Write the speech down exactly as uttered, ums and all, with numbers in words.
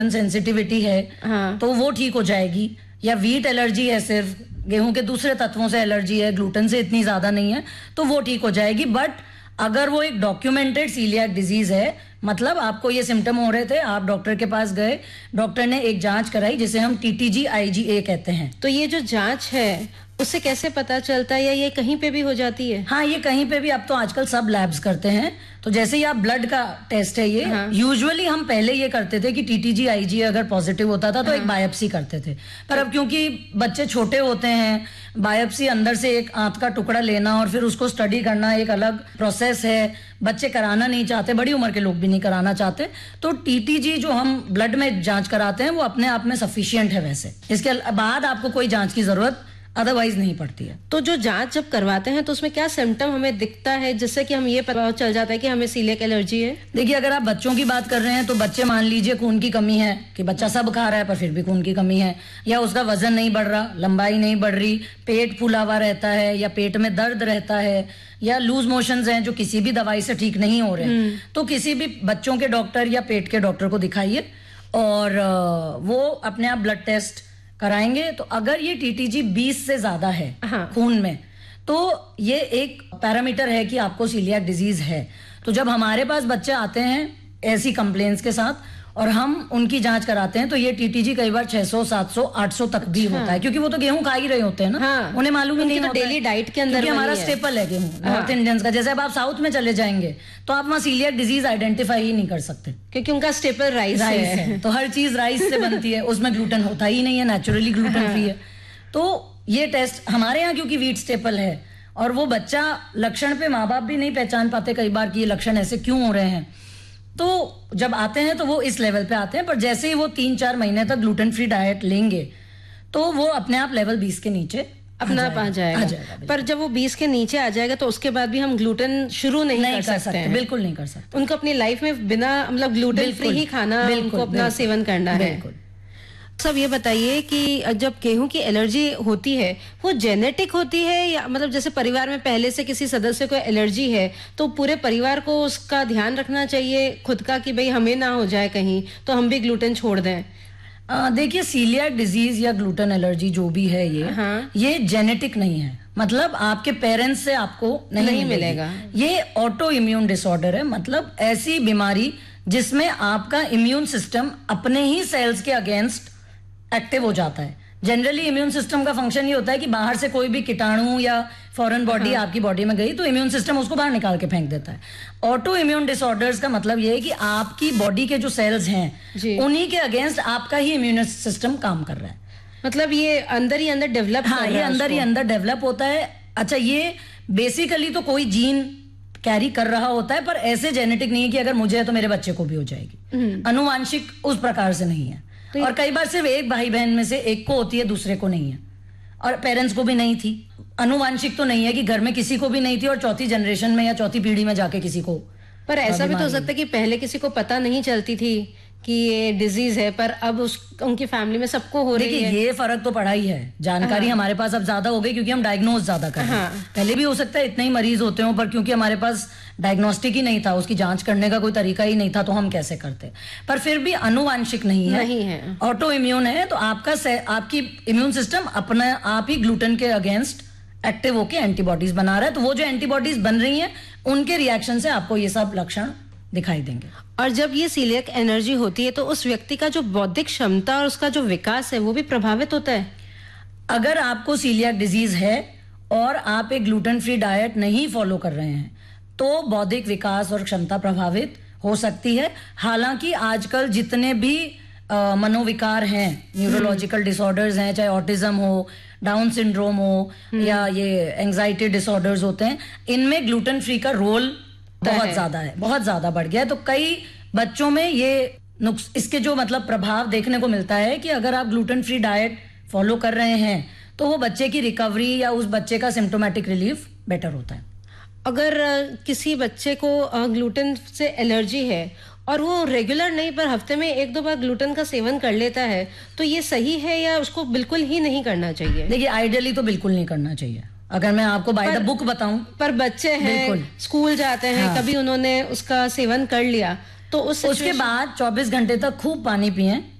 Sensitivity है हाँ। तो वो ठीक हो जाएगी, या वीट एलर्जी है, सिर्फ गेहूं के दूसरे तत्वों से एलर्जी है, ग्लूटेन से इतनी ज्यादा नहीं है, तो वो ठीक हो जाएगी। बट अगर वो एक डॉक्यूमेंटेड सीलियाक डिजीज है, मतलब आपको ये सिम्टम हो रहे थे, आप डॉक्टर के पास गए, डॉक्टर ने एक जांच कराई जिसे हम टीटीजी आईजीए कहते हैं। तो ये जो जांच है उससे कैसे पता चलता है, या ये कहीं पे भी हो जाती है? हाँ, ये कहीं पे भी, अब तो आजकल सब लैब्स करते हैं। तो जैसे ही आप ब्लड का टेस्ट है ये, हाँ। यूजुअली हम पहले ये करते थे कि टीटीजी आईजीए अगर पॉजिटिव होता था तो हाँ। एक बायोप्सी करते थे, पर अब क्योंकि बच्चे छोटे होते हैं, बायोप्सी अंदर से एक आंत का टुकड़ा लेना और फिर उसको स्टडी करना एक अलग प्रोसेस है, बच्चे कराना नहीं चाहते, बड़ी उम्र के लोग भी नहीं कराना चाहते, तो टीटीजी जो हम ब्लड में जांच कराते हैं वो अपने आप में सफिशिएंट है। वैसे इसके बाद आपको कोई जांच की जरूरत अदरवाइज नहीं पड़ती है। तो जो जांच जब करवाते हैं तो उसमें क्या सिम्टम हमें दिखता है जिससे कि हम ये पता चल जाता है कि हमें सीलियक एलर्जी है? देखिए, अगर आप बच्चों की बात कर रहे हैं तो बच्चे, मान लीजिए खून की कमी है, कि बच्चा सब खा रहा है पर फिर भी खून की कमी है, या उसका वजन नहीं बढ़ रहा, लंबाई नहीं बढ़ रही, पेट फूला हुआ रहता है, या पेट में दर्द रहता है, या लूज मोशंस हैं जो किसी भी दवाई से ठीक नहीं हो रहे हैं, तो किसी भी बच्चों के डॉक्टर या पेट के डॉक्टर को दिखाइए और वो अपने आप ब्लड टेस्ट कराएंगे। तो अगर ये टीटीजी बीस से ज्यादा है हाँ। खून में, तो ये एक पैरामीटर है कि आपको सीलियाक डिजीज है। तो जब हमारे पास बच्चे आते हैं ऐसी कंप्लेंट्स के साथ और हम उनकी जांच कराते हैं, तो ये टीटीजी कई बार छह सौ, सात सौ, आठ सौ तक भी हाँ। होता है, क्योंकि वो तो गेहूं खा ही रहे होते हैं ना, हाँ। उन्हें मालूम ही नहीं तो होता डेली डाइट के अंदर हमारा स्टेपल है गेहूं, नॉर्थ इंडियंस का। जैसे अब आप साउथ में चले जाएंगे तो आप वहाँ सीलियाक डिजीज आइडेंटिफाई ही नहीं कर सकते, क्योंकि उनका स्टेपल राइस राइस है, है। तो हर चीज राइस से बनती है, उसमें ग्लूटेन होता ही नहीं है, नेचुरली ग्लूटेन फ्री है। तो ये टेस्ट हमारे यहाँ क्योंकि वीट स्टेपल है, और वो बच्चा लक्षण पे माँ बाप भी नहीं पहचान पाते कई बार कि ये लक्षण ऐसे क्यों हो रहे हैं, तो जब आते हैं तो वो इस लेवल पे आते हैं। पर जैसे ही वो तीन चार महीने तक ग्लूटेन फ्री डाइट लेंगे तो वो अपने आप लेवल बीस के नीचे अपना आप आ जाएगा, जाएगा। पर जब वो बीस के नीचे आ जाएगा तो उसके बाद भी हम ग्लूटेन शुरू नहीं, नहीं कर, कर सकते हैं। बिल्कुल नहीं कर सकते। उनको अपनी लाइफ में बिना मतलब ग्लूटेन फ्री ही खाना, उनको अपना सेवन करना है। सब ये बताइए कि जब गेहूं की एलर्जी होती है वो जेनेटिक होती है, या मतलब जैसे परिवार में पहले से किसी सदस्य को एलर्जी है तो पूरे परिवार को उसका ध्यान रखना चाहिए खुद का कि भाई हमें ना हो जाए कहीं तो हम भी ग्लूटेन छोड़ दें? देखिए, सीलियाक डिजीज या ग्लूटेन एलर्जी जो भी है ये हाँ। ये जेनेटिक नहीं है, मतलब आपके पेरेंट्स से आपको नहीं, नहीं मिलेगा। ये ऑटो इम्यून डिसऑर्डर है, मतलब ऐसी बीमारी जिसमें आपका इम्यून सिस्टम अपने ही सेल्स के अगेंस्ट एक्टिव हो जाता है। जनरली इम्यून सिस्टम का फंक्शन ये होता है कि बाहर से कोई भी कीटाणु या फॉरेन बॉडी हाँ। आपकी बॉडी में गई तो इम्यून सिस्टम उसको बाहर निकाल के फेंक देता है। ऑटो इम्यून डिसऑर्डर्स का मतलब ये है कि आपकी बॉडी के जो सेल्स हैं उन्हीं के अगेंस्ट आपका ही इम्यून सिस्टम काम कर रहा है, मतलब ये अंदर ही अंदर डेवलप हाँ ये अंदर ही अंदर डेवलप होता है। अच्छा, ये बेसिकली तो कोई जीन कैरी कर रहा होता है, पर ऐसे जेनेटिक नहीं है कि अगर मुझे है तो मेरे बच्चे को भी हो जाएगी, अनुवांशिक उस प्रकार से नहीं है। तो और कई बार सिर्फ एक भाई बहन में से एक को होती है, दूसरे को नहीं है, और पेरेंट्स को भी नहीं थी। अनुवांशिक तो नहीं है कि घर में किसी को भी नहीं थी और चौथी जनरेशन में या चौथी पीढ़ी में जाके किसी को। पर ऐसा भी तो हो सकता है कि पहले किसी को पता नहीं चलती थी कि ये डिजीज है, पर अब उस उनकी फैमिली में सबको हो रही है। ये फर्क तो पड़ा ही है, जानकारी हाँ। हमारे पास अब ज्यादा हो गई क्योंकि हम डायग्नोज ज्यादा कर रहे हैं। हाँ। पहले भी हो सकता है इतने ही मरीज होते हो, पर क्योंकि हमारे पास डायग्नोस्टिक ही नहीं था, उसकी जांच करने का कोई तरीका ही नहीं था, तो हम कैसे करते। पर फिर भी अनुवांशिक नहीं है, नहीं है, ऑटो इम्यून है। तो आपका आपकी इम्यून सिस्टम अपने आप ही ग्लूटेन के अगेंस्ट एक्टिव होकर एंटीबॉडीज बना रहा है। तो वो जो एंटीबॉडीज बन रही हैं उनके रिएक्शन से आपको ये सब लक्षण दिखाई देंगे। और जब ये सीलियक एनर्जी होती है तो उस व्यक्ति का जो बौद्धिक क्षमता और उसका जो विकास है वो भी प्रभावित होता है। अगर आपको सीलियक डिजीज है और आप एक ग्लूटेन फ्री डाइट नहीं फॉलो कर रहे हैं तो बौद्धिक विकास और क्षमता प्रभावित हो सकती है। हालांकि आजकल जितने भी आ, मनोविकार हैं, न्यूरोलॉजिकल डिसऑर्डर्स हैं, चाहे ऑटिज्म हो, डाउन सिंड्रोम हो या ये एंजाइटी डिसऑर्डर्स होते हैं, इनमें ग्लूटेन फ्री का रोल बहुत ज्यादा है, बहुत ज्यादा बढ़ गया है। तो कई बच्चों में ये नुक्स इसके जो मतलब प्रभाव देखने को मिलता है कि अगर आप ग्लूटेन फ्री डाइट फॉलो कर रहे हैं तो वो बच्चे की रिकवरी या उस बच्चे का सिम्टोमेटिक रिलीफ बेटर होता है। अगर किसी बच्चे को ग्लूटेन से एलर्जी है और वो रेगुलर नहीं पर हफ्ते में एक दो बार ग्लूटेन का सेवन कर लेता है तो ये सही है या उसको बिल्कुल ही नहीं करना चाहिए? देखिए, आइडियली तो बिल्कुल नहीं करना चाहिए। अगर मैं आपको बाय द बुक बताऊं, पर बच्चे हैं, स्कूल जाते हैं, हाँ। कभी उन्होंने उसका सेवन कर लिया तो उस उसके बाद चौबीस घंटे तक खूब पानी पिएं।